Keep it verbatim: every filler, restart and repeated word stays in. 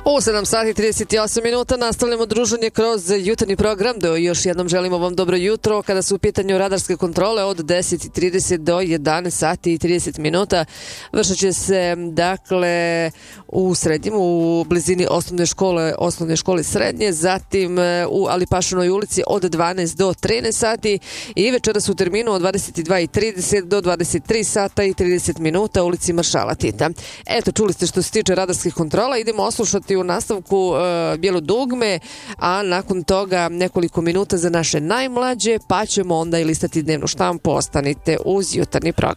U sedam sati i trideset osam minuta nastavljamo druženje kroz jutarnji program. Do još jednom želimo vam dobro jutro. Kada su u pitanju radarske kontrole od deset i trideset do jedanaest sati i trideset minuta vršit će se dakle u srednjem, u blizini osnovne škole, osnovne škole srednje, zatim u Alipašanoj ulici od dvanaest do trinaest sati i večeras u terminu od dvadeset dva i trideset do dvadeset tri sata i trideset minuta u ulici Maršala Tita. Eto, čuli ste što se tiče radarskih kontrola. Idemo oslušati u nastavku e, Bijelo dugme, a nakon toga nekoliko minuta za naše najmlađe, pa ćemo onda i listati dnevnu štampu. Ostanite uz jutarnji program.